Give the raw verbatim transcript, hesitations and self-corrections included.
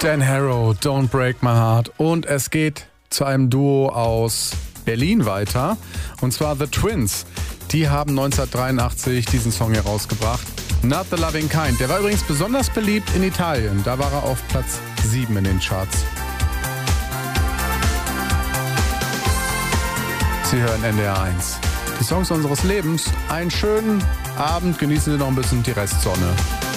Dan Harrow, Don't Break My Heart. Und es geht zu einem Duo aus Berlin weiter. Und zwar The Twins. Die haben neunzehnhundertdreiundachtzig diesen Song herausgebracht. Not the Loving Kind. Der war übrigens besonders beliebt in Italien. Da war er auf Platz sieben in den Charts. Sie hören N D R eins. Die Songs unseres Lebens. Einen schönen Abend. Genießen Sie noch ein bisschen die Restsonne.